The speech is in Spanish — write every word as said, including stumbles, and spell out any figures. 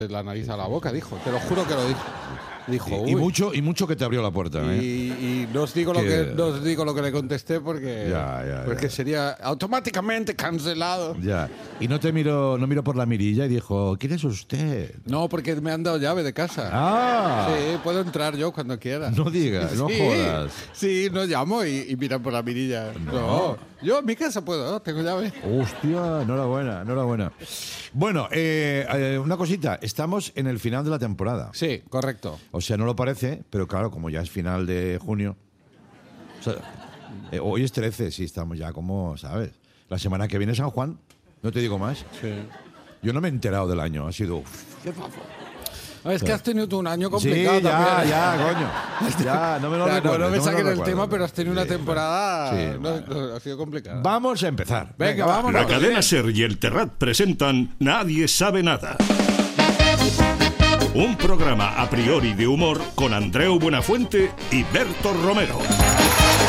la nariz a la boca, dijo. Te lo juro que lo dijo. Dijo, y, y mucho y mucho que te abrió la puerta, ¿eh? Y, y no os digo lo que... que no os digo lo que le contesté porque ya, ya, porque ya. sería automáticamente cancelado. Ya. Y no te miró, no miró por la mirilla y dijo, ¿quién es usted? No, porque me han dado llave de casa. Ah. Sí, puedo entrar yo cuando quiera. No digas, no sí, jodas. Sí, no llamo y, y miran por la mirilla. No. no. Yo en mi casa puedo, tengo llave. Hostia, enhorabuena, enhorabuena. Bueno, eh, eh, una cosita, estamos en el final de la temporada. Sí, correcto. O sea, no lo parece, pero claro, como ya es final de junio. O sea, eh, hoy es trece, sí, estamos ya como, ¿sabes? La semana que viene San Juan, no te digo más. Sí. Yo no me he enterado del año, ha sido... Es que has tenido tú un año complicado. Sí, ya, también. ya, coño. Ya, no me lo ya, recuerdes, no, no me no saquen me el lo tema, recuerdes. pero has tenido una Sí, temporada... sí, no, bueno. no, ha sido complicada. Vamos a empezar. Venga, Venga, vamos. La cadena SER y el Terrat presentan Nadie sabe nada. Un programa a priori de humor con Andreu Buenafuente y Berto Romero.